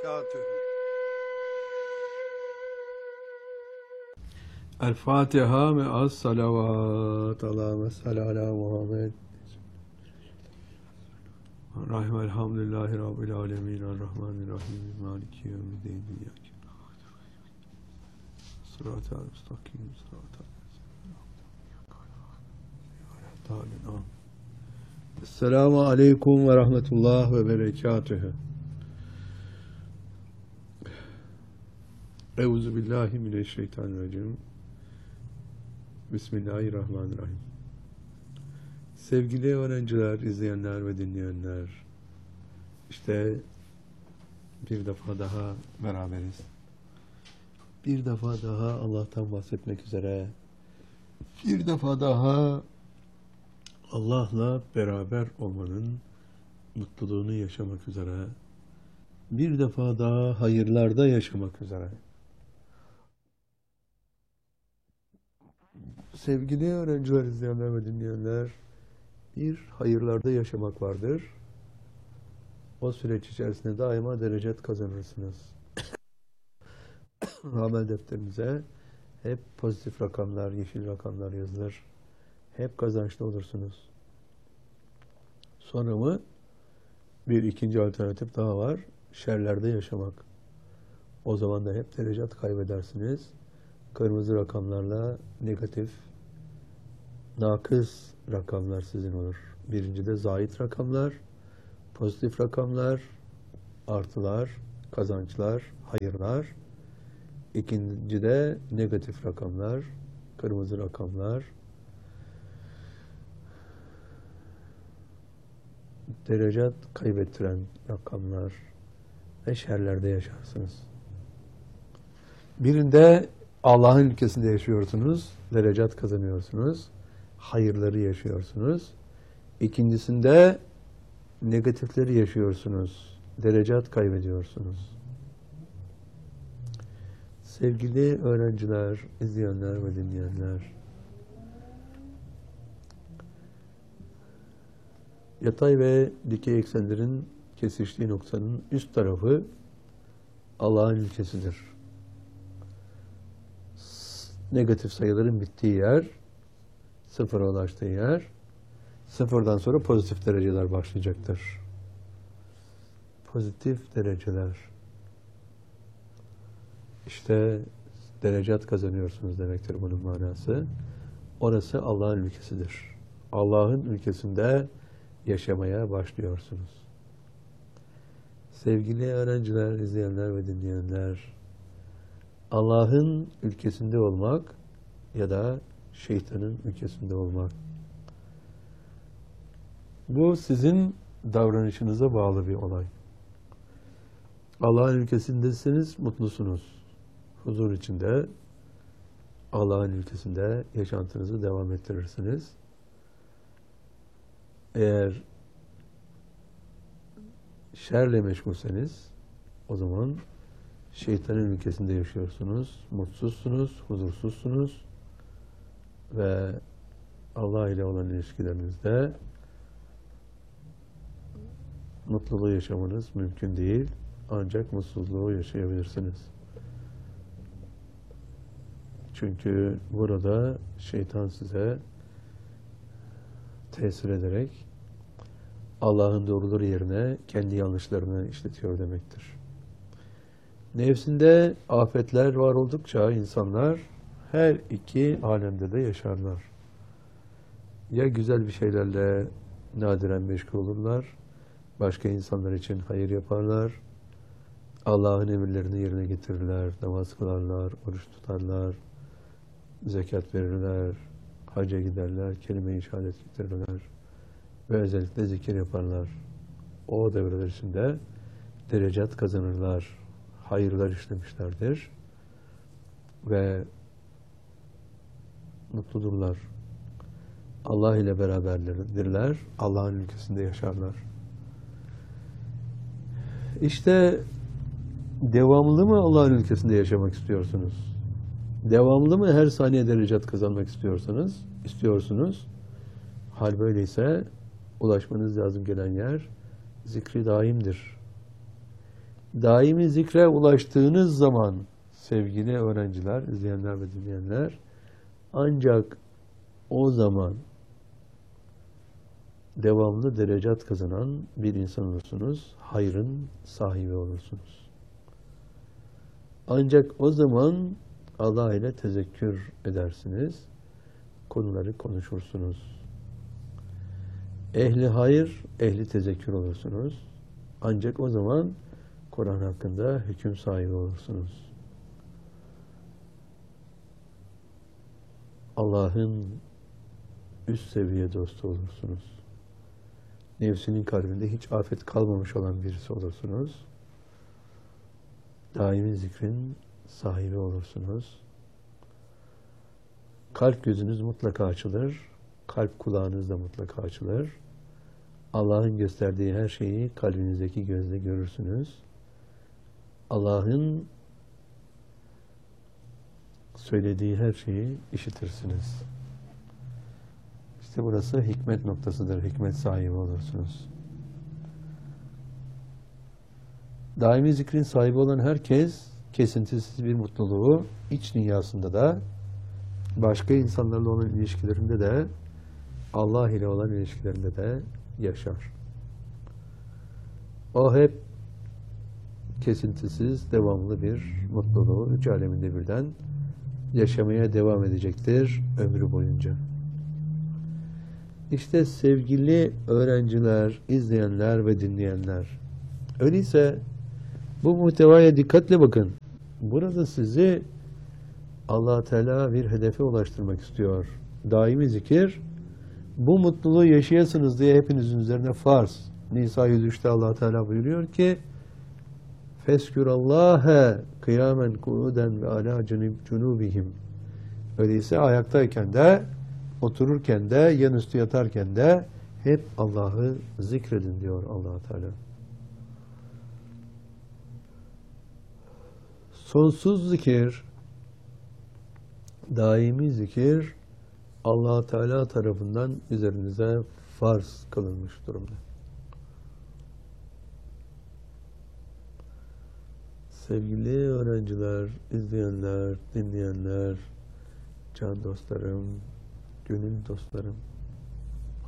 وبركاته. الفاتحة مع الصلوات. اللهم صل على محمد. الرحيم الحمد لله رب العالمين الرحمن الرحيم مالك يوم الدين إياك نعبد صراط المستقيم صراط الذين. Esselamu Aleyküm ve Rahmetullah ve Berekatühü. Euzubillahimineşşeytanirracim. Bismillahirrahmanirrahim. Sevgili öğrenciler, izleyenler ve dinleyenler, işte bir defa daha beraberiz. Bir defa daha Allah'tan bahsetmek üzere, bir defa daha Allah'la beraber olmanın mutluluğunu yaşamak üzere, bir defa daha hayırlarda yaşamak üzere. Sevgili öğrenciler, izleyenler ve dinleyenler, bir hayırlarda yaşamak vardır. O süreç içerisinde daima derecet kazanırsınız. Amel defterinize hep pozitif rakamlar, yeşil rakamlar yazılır. Hep kazançlı olursunuz. Sonra mı? Bir ikinci alternatif daha var. Şerlerde yaşamak. O zaman da hep derecat kaybedersiniz. Kırmızı rakamlarla negatif, nakıs rakamlar sizin olur. Birincide zahit rakamlar, pozitif rakamlar, artılar, kazançlar, hayırlar. İkincide negatif rakamlar, kırmızı rakamlar, derecat kaybettiren rakamlar ve şerlerde yaşarsınız. Birinde Allah'ın ülkesinde yaşıyorsunuz, derecat kazanıyorsunuz, hayırları yaşıyorsunuz. İkincisinde negatifleri yaşıyorsunuz, derecat kaybediyorsunuz. Sevgili öğrenciler, izleyenler ve dinleyenler, yatay ve dikey eksenlerin kesiştiği noktanın üst tarafı Allah'ın ülkesidir. Negatif sayıların bittiği yer, sıfıra ulaştığı yer, sıfırdan sonra pozitif dereceler başlayacaktır. Pozitif dereceler. İşte derecat kazanıyorsunuz demektir bunun manası. Orası Allah'ın ülkesidir. Allah'ın ülkesinde yaşamaya başlıyorsunuz. Sevgili öğrenciler, izleyenler ve dinleyenler, Allah'ın ülkesinde olmak ya da şeytanın ülkesinde olmak. Bu sizin davranışınıza bağlı bir olay. Allah'ın ülkesindesiniz, mutlusunuz. Huzur içinde, Allah'ın ülkesinde yaşantınızı devam ettirirsiniz. Eğer şerle meşgulseniz, o zaman şeytanın ülkesinde yaşıyorsunuz, mutsuzsunuz, huzursuzsunuz ve Allah ile olan ilişkilerinizde mutluluğu yaşamanız mümkün değil. Ancak mutsuzluğu yaşayabilirsiniz. Çünkü burada şeytan size tesir ederek Allah'ın doğruları yerine kendi yanlışlarını işletiyor demektir. Nefsinde afetler var oldukça insanlar her iki alemde de yaşarlar. Ya güzel bir şeylerle nadiren meşgul olurlar, başka insanlar için hayır yaparlar, Allah'ın emirlerini yerine getirirler, namaz kılarlar, oruç tutarlar, zekat verirler, hacca giderler, kelime-i şehadet getirirler ve özellikle zikir yaparlar. O devreler içinde derecat kazanırlar, hayırlar işlemişlerdir ve mutludurlar. Allah ile beraberdirler, Allah'ın ülkesinde yaşarlar. İşte devamlı mı Allah'ın ülkesinde yaşamak istiyorsunuz? Devamlı mı her saniye derecat kazanmak istiyorsunuz? Hal böyleyse ulaşmanız lazım gelen yer zikri daimdir. Daimi zikre ulaştığınız zaman sevgili öğrenciler, izleyenler ve dinleyenler, ancak o zaman devamlı derecat kazanan bir insan olursunuz. Hayrın sahibi olursunuz. Ancak o zaman Allah ile tezekkür edersiniz. Konuları konuşursunuz. Ehli hayır, ehli tezekkür olursunuz. Ancak o zaman Kur'an hakkında hüküm sahibi olursunuz. Allah'ın üst seviye dostu olursunuz. Nefsinin kalbinde hiç afet kalmamış olan birisi olursunuz. Daimi zikrin sahibi olursunuz. Kalp gözünüz mutlaka açılır. Kalp kulağınız da mutlaka açılır. Allah'ın gösterdiği her şeyi kalbinizdeki gözle görürsünüz. Allah'ın söylediği her şeyi işitirsiniz. İşte burası hikmet noktasıdır. Hikmet sahibi olursunuz. Daimi zikrin sahibi olan herkes kesintisiz bir mutluluğu iç dünyasında da, başka insanlarla olan ilişkilerinde de, Allah ile olan ilişkilerinde de yaşar. O hep kesintisiz, devamlı bir mutluluğu üç aleminde birden yaşamaya devam edecektir ömrü boyunca. İşte sevgili öğrenciler, izleyenler ve dinleyenler, öyleyse bu muhtevaya dikkatle bakın. Burada sizi Allah Teala bir hedefe ulaştırmak istiyor. Daimi zikir, bu mutluluğu yaşayasınız diye hepinizin üzerine farz. Nisa 103'te Allah Teala buyuruyor ki: "Feskürallâhe kıyamen kuuden ve alâ cunubihim." Öyleyse ayaktayken de, otururken de, yanüstü yatarken de hep Allah'ı zikredin diyor Allah Teala. Sonsuz zikir, daimi zikir Allah Teala tarafından üzerinize farz kılınmış durumda. Sevgili öğrenciler, izleyenler, dinleyenler, can dostlarım, gönül dostlarım,